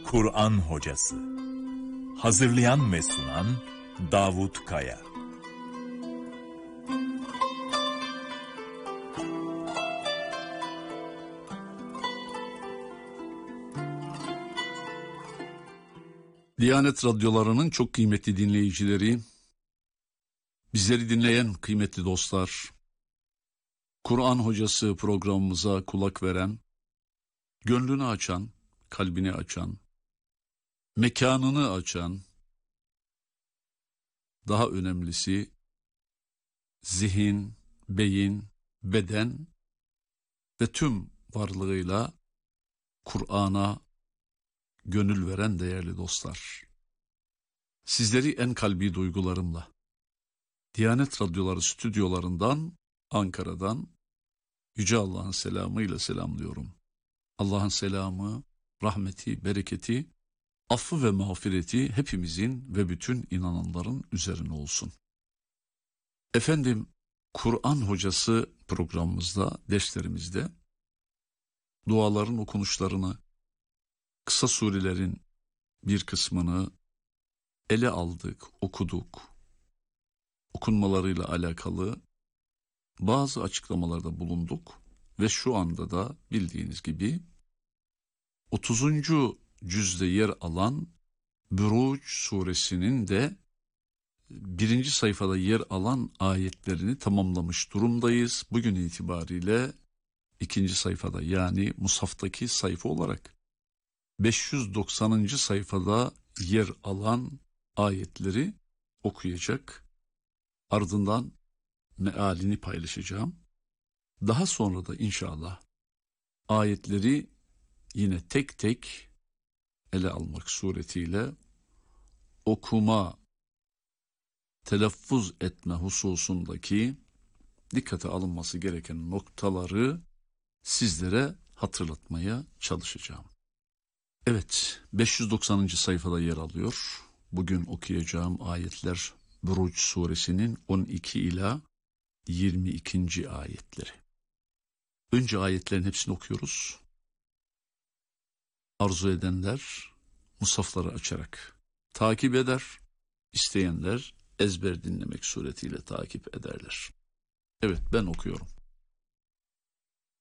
Kur'an Hocası. Hazırlayan ve sunan Davut Kaya. Diyanet radyolarının çok kıymetli dinleyicileri, bizleri dinleyen kıymetli dostlar, Kur'an Hocası programımıza kulak veren, gönlünü açan, kalbini açan, mekanını açan, daha önemlisi zihin, beyin, beden ve tüm varlığıyla Kur'an'a gönül veren değerli dostlar. Sizleri en kalbi duygularımla Diyanet Radyoları stüdyolarından, Ankara'dan Yüce Allah'ın selamıyla selamlıyorum. Allah'ın selamı, rahmeti, bereketi, affı ve mağfireti hepimizin ve bütün inananların üzerine olsun. Efendim, Kur'an Hocası programımızda, derslerimizde duaların okunuşlarını, kısa surelerin bir kısmını ele aldık, okuduk. Okunmalarıyla alakalı bazı açıklamalarda bulunduk ve şu anda da bildiğiniz gibi 30. cüzde yer alan Buruc suresinin de 1. sayfada yer alan ayetlerini tamamlamış durumdayız. Bugün itibariyle 2. sayfada, yani Musaf'taki sayfa olarak 590. sayfada yer alan ayetleri okuyacak. Ardından mealini paylaşacağım. Daha sonra da inşallah ayetleri yine tek tek ele almak suretiyle okuma, telaffuz etme hususundaki dikkate alınması gereken noktaları sizlere hatırlatmaya çalışacağım. Evet, 590. sayfada yer alıyor. Bugün okuyacağım ayetler Buruc suresinin 12 ila 22. ayetleri. Önce ayetlerin hepsini okuyoruz. Arzu edenler musafları açarak takip eder, isteyenler ezber dinlemek suretiyle takip ederler. Evet, ben okuyorum.